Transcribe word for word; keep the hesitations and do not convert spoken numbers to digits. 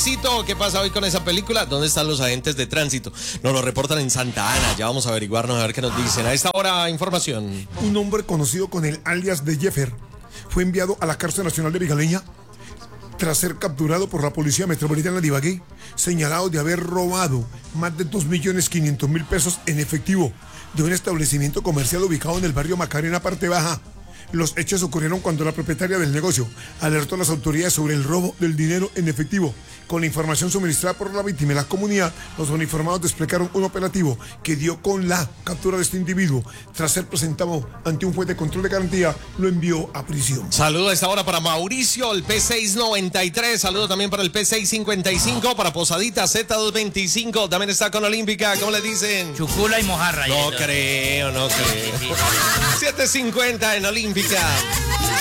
¿Qué pasa hoy con esa película? ¿Dónde están los agentes de tránsito? Nos lo reportan en Santa Ana. Ya vamos a averiguarnos a ver qué nos dicen. A esta hora, información. Un hombre conocido con el alias de Jeffer fue enviado a la cárcel nacional de Vigaleña tras ser capturado por la policía metropolitana de Ibagué, señalado de haber robado más de dos millones quinientos mil pesos en efectivo de un establecimiento comercial ubicado en el barrio Macarena, parte baja. Los hechos ocurrieron cuando la propietaria del negocio alertó a las autoridades sobre el robo del dinero en efectivo. Con la información suministrada por la víctima y la comunidad, los uniformados desplegaron un operativo que dio con la captura de este individuo. Tras ser presentado ante un juez de control de garantía, lo envió a prisión. Saludo a esta hora para Mauricio, el P seiscientos noventa y tres. Saludo también para el P seiscientos cincuenta y cinco, para Posadita Z doscientos veinticinco. También está con Olímpica. ¿Cómo le dicen? Chucula y mojarra. No creo, no creo. siete cincuenta en Olímpica.